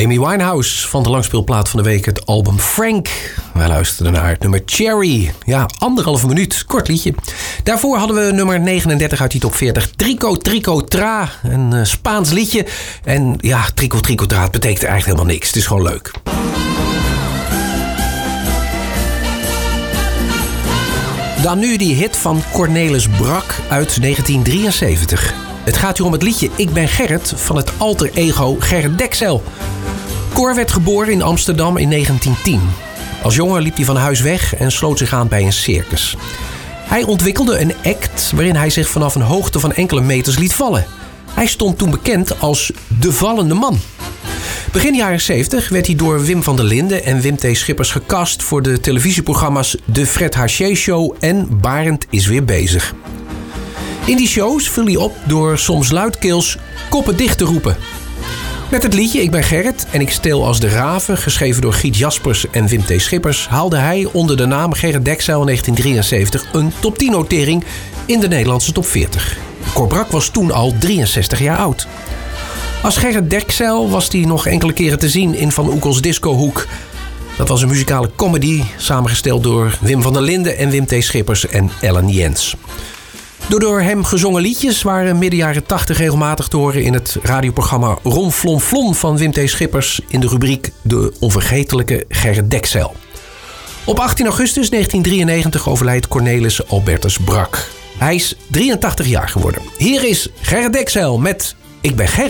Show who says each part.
Speaker 1: Amy Winehouse van de langspeelplaat van de week, het album Frank. Wij luisterden naar het nummer Cherry. Ja, 1,5 minuut, kort liedje. Daarvoor hadden we nummer 39 uit die top 40. Trico Trico Tra, een Spaans liedje. En ja, Trico Trico Tra betekent eigenlijk helemaal niks. Het is gewoon leuk. Dan nu die hit van Cornelis Brak uit 1973. Het gaat hier om het liedje Ik ben Gerrit van het alter ego Gerrit Dekzijl. Cor werd geboren in Amsterdam in 1910. Als jongen liep hij van huis weg en sloot zich aan bij een circus. Hij ontwikkelde een act waarin hij zich vanaf een hoogte van enkele meters liet vallen. Hij stond toen bekend als de vallende man. Begin jaren 70 werd hij door Wim van der Linden en Wim T. Schippers gecast voor de televisieprogramma's De Fred Haché Show en Barend is weer bezig. In die shows viel hij op door soms luidkeels koppen dicht te roepen. Met het liedje Ik ben Gerrit en ik steel als de raven, geschreven door Giet Jaspers en Wim T. Schippers, haalde hij onder de naam Gerrit Dekzijl in 1973 een top 10 notering in de Nederlandse top 40. Cor Brak was toen al 63 jaar oud. Als Gerrit Dekzijl was hij nog enkele keren te zien in Van Oekels Discohoek. Dat was een muzikale comedy, samengesteld door Wim van der Linden en Wim T. Schippers en Ellen Jens. De door hem gezongen liedjes waren midden jaren 80 regelmatig te horen in het radioprogramma Ron Flon Flon van Wim T. Schippers in de rubriek De onvergetelijke Gerrit Dekzijl. Op 18 augustus 1993 overlijdt Cornelis Albertus Brak. Hij is 83 jaar geworden. Hier is Gerrit Dekzijl met Ik ben Gerrit.